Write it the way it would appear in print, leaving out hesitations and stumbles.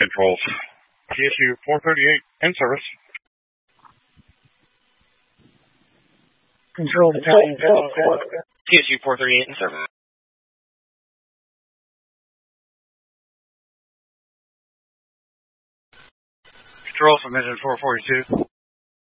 Controls. TSU 438 in service. Control Battalion 4. TSU 438 in service. Control from Engine 442.